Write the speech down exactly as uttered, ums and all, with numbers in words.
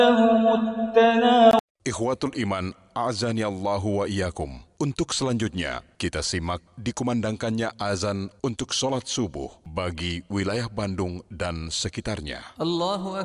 Ikhwatul iman, a'zani Allahu wa iyyakum. Untuk selanjutnya, kita simak dikumandangkannya azan untuk sholat subuh bagi wilayah Bandung dan sekitarnya. Allahu